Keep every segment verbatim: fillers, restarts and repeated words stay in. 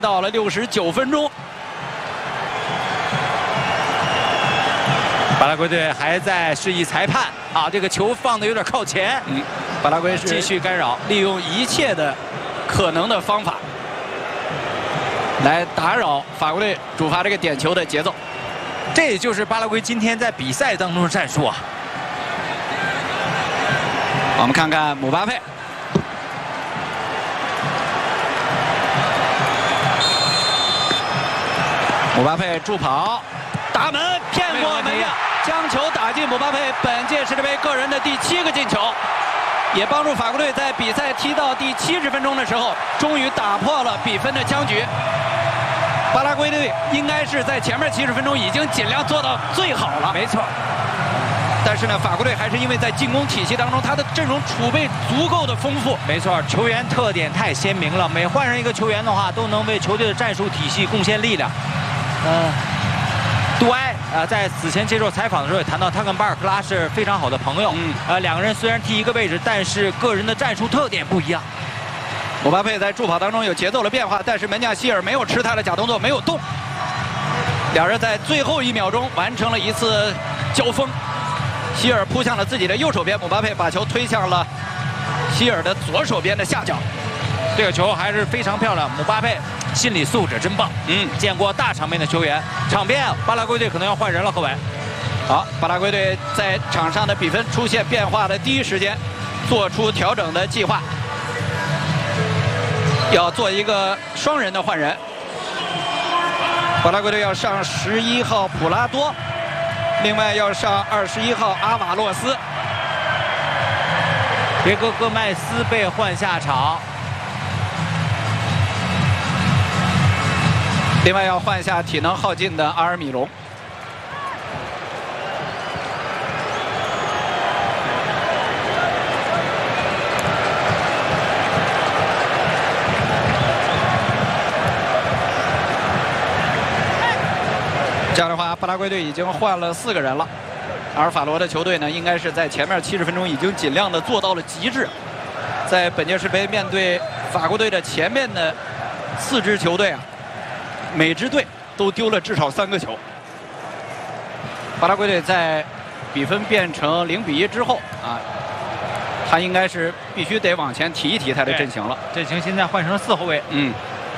到了六十九分钟， 巴拉圭队还在示意裁判啊，这个球放的有点靠前。 嗯，巴拉圭是继续干扰， 利用一切的可能的方法来打扰法国队主罚这个点球的节奏。 这也就是巴拉圭今天在比赛当中的战术啊。 我们看看姆巴佩。 姆巴佩助跑，打门骗过门将，将球打进姆巴佩本届世界杯个人的第七个进球，也帮助法国队在比赛踢到第七十分钟的时候，终于打破了比分的僵局。巴拉圭队应该是在前面七十分钟已经尽量做到最好了， 没错。 但是呢，法国队还是因为在进攻体系当中，他的阵容储备足够的丰富。 没错，球员特点太鲜明了，每换上一个球员的话，都能为球队的战术体系贡献力量。 呃，杜埃呃在此前接受采访的时候也谈到，他跟巴尔克拉是非常好的朋友。嗯，呃，两个人虽然踢一个位置，但是个人的战术特点不一样。 姆巴佩在助跑当中有节奏的变化，但是门将希尔没有吃他的假动作，没有动。两人在最后一秒钟完成了一次交锋，希尔扑向了自己的右手边，姆巴佩把球推向了希尔的左手边的下角。 这个球还是非常漂亮，姆巴佩。 心理素质真棒，嗯，见过大场面的球员。场边巴拉圭队可能要换人了，各位。 好，巴拉圭队在场上的比分出现变化的第一时间，做出调整的计划，要做一个双人的换人。巴拉圭队要上十一号普拉多，另外要上二十一号阿瓦洛斯。 别格戈麦斯被换下场。 另外要换下体能耗尽的阿尔米隆。这样的话，巴拉圭队已经换了四个人了。阿尔法罗的球队呢，应该是在前面七十分钟已经尽量的做到了极致。在本届世杯面对法国队的前面的四支球队啊。 每支队都丢了至少三个球。巴拉圭队在比分变成零比一之后啊，他应该是必须得往前提一提他的阵型了。 阵型现在换成了四后卫。嗯。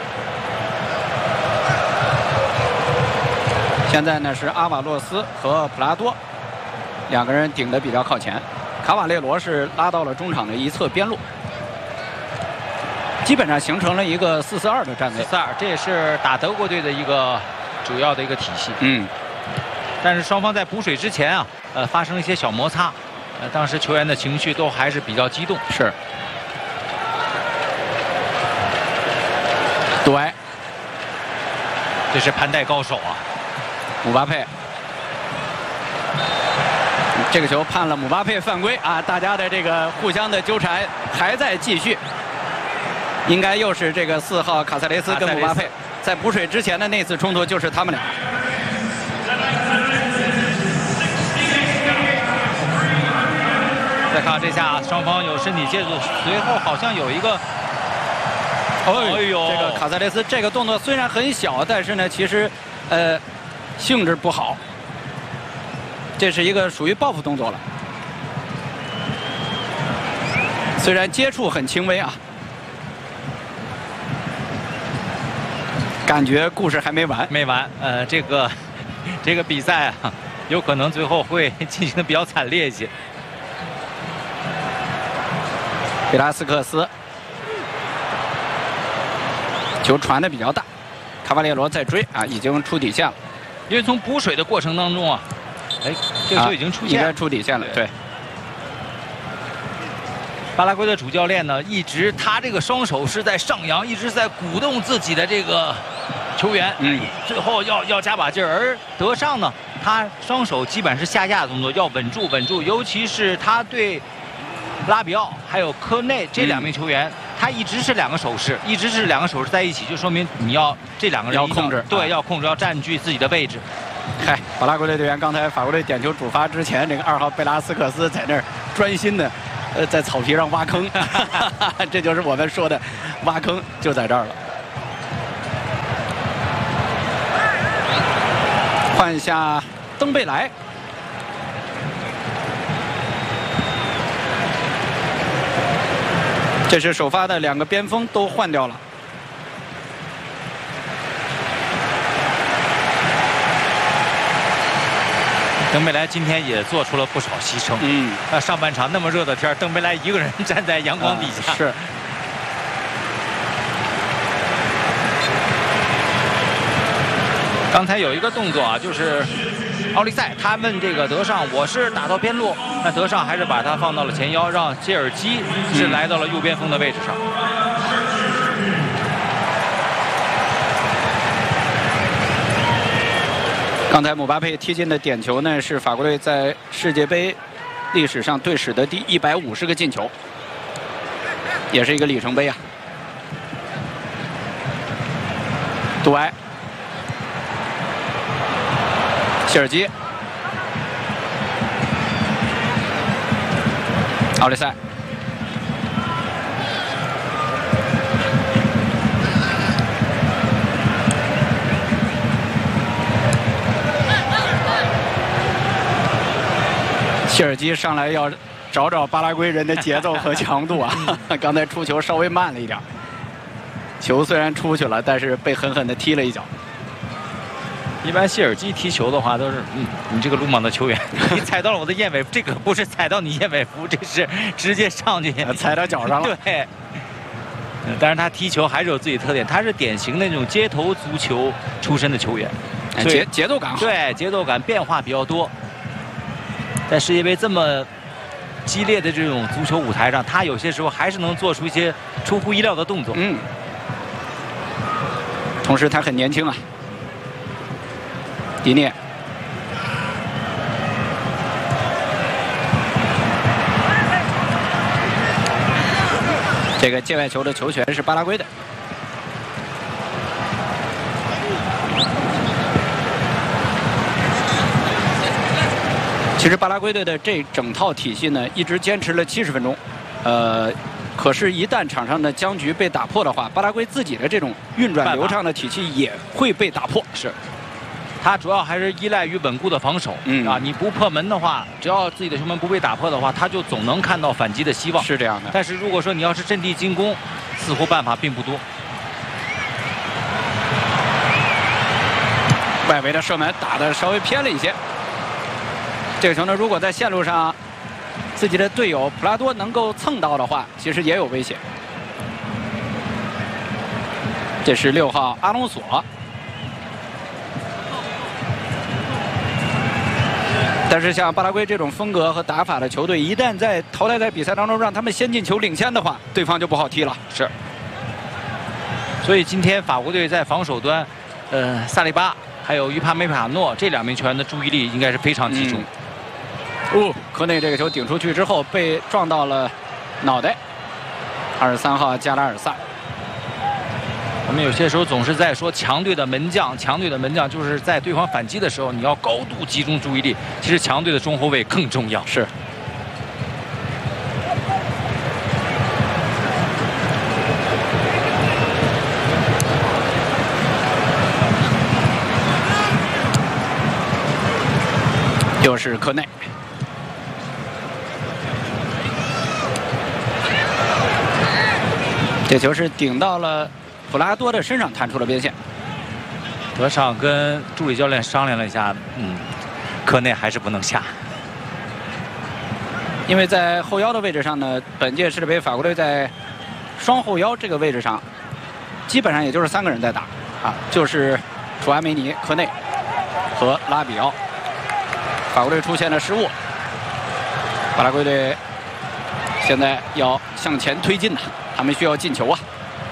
现在呢是阿瓦洛斯和普拉多两个人顶得比较靠前，卡瓦列罗是拉到了中场的一侧边路。 基本上形成了一个四四二的战位。 四二，这也是打德国队的一个主要的一个体系。嗯。但是双方在补水之前啊，呃，发生了一些小摩擦，呃，当时球员的情绪都还是比较激动。 是。杜埃， 这是盘带高手啊， 姆巴佩。这个球判了姆巴佩犯规啊！大家的这个互相的纠缠还在继续。 应该又是这个四号卡塞雷斯跟姆巴佩在补水之前的那次冲突，就是他们俩。 再看这下，双方有身体接触，随后好像有一个， 哎呦，这个卡塞雷斯这个动作虽然很小，但是呢，其实呃性质不好。这是一个属于报复动作了，虽然接触很轻微啊。 感觉故事还没完， 没完。呃，这个这个比赛啊，有可能最后会进行的比较惨烈一些。 贝拉斯克斯球传的比较大，卡瓦列罗在追啊，已经出底线了。 因为从补水的过程当中啊，哎，这个球已经出现了， 应该出底线了。对。 巴拉圭的主教练呢，一直他这个双手是在上扬，一直在鼓动自己的这个球员，嗯，最后要要加把劲儿。而德尚呢，他双手基本是下压的动作，要稳住稳住，尤其是他对拉比奥还有科内这两名球员，嗯、他一直是两个手势，一直是两个手势在一起，就说明你要这两个人要控制， 对， 啊、 要控制，要占据自己的位置。 嗨，巴拉圭队队员刚才法国队点球主罚之前，这个二号贝拉斯克斯在那儿专心的。 呃，在草皮上挖坑，这就是我们说的挖坑，就在这儿了。 换下登贝莱。这是首发的两个边锋都换掉了。 登贝莱今天也做出了不少牺牲。嗯，那上半场那么热的天，登贝莱一个人站在阳光底下。 啊、是。 刚才有一个动作啊，就是奥利塞他问这个德尚，我是打到边路，那德尚还是把他放到了前腰，让谢尔基是来到了右边锋的位置上。嗯刚才姆巴佩踢进的点球呢，是法国队在世界杯历史上队史的第一百五十个进球，也是一个里程碑啊。杜埃、谢尔基、奥利塞。 谢尔基上来要找找巴拉圭人的节奏和强度啊！刚才出球稍微慢了一点，球虽然出去了，但是被狠狠地踢了一脚。 一般谢尔基踢球的话都是，嗯，你这个鲁莽的球员，你踩到了我的燕尾服，这个不是踩到你燕尾服，这是直接上去踩到脚上了。 对。但是他踢球还是有自己的特点，他是典型的那种街头足球出身的球员， 节节奏感好。 对，节奏感变化比较多。 在世界杯这么激烈的这种足球舞台上，他有些时候还是能做出一些出乎意料的动作。 嗯，同时他很年轻啊，迪涅。这个界外球的球权是巴拉圭的。 其实巴拉圭队的这整套体系呢，一直坚持了七十分钟，呃，可是，一旦场上的僵局被打破的话，巴拉圭自己的这种运转流畅的体系也会被打破。 是，他主要还是依赖于稳固的防守。嗯啊，你不破门的话，只要自己的球门不被打破的话，他就总能看到反击的希望。 是这样的。 但是如果说你要是阵地进攻，似乎办法并不多。 外围的射门打得稍微偏了一些。 这个球呢，如果在线路上，自己的队友普拉多能够蹭到的话，其实也有危险。这是六号阿隆索，但是像巴拉圭这种风格和打法的球队，一旦在淘汰赛比赛当中让他们先进球领先的话，对方就不好踢了。 是。所以今天法国队在防守端，呃，萨利巴还有于帕梅帕诺这两名球员的注意力应该是非常集中。嗯哦，科内这个球顶出去之后被撞到了脑袋。二十三号加拉尔萨。 我们有些时候总是在说强队的门将，强队的门将就是在对方反击的时候，你要高度集中注意力。其实强队的中后卫更重要。 是。又是科内。 这球是顶到了普拉多的身上，弹出了边线。 德尚跟助理教练商量了一下，嗯，科内还是不能下， 因为在后腰的位置上呢，本届世界杯法国队在双后腰这个位置上，基本上也就是三个人在打啊，就是楚阿梅尼、科内和拉比奥。法国队出现了失误，巴拉圭队现在要向前推进呐。 他们需要进球啊！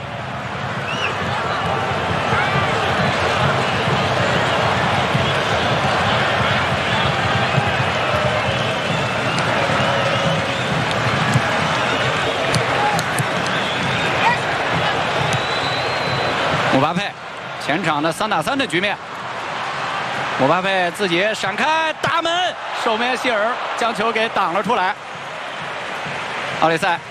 姆巴佩，前场的三打三的局面，姆巴佩自己闪开打门，守门希尔将球给挡了出来。奥利塞。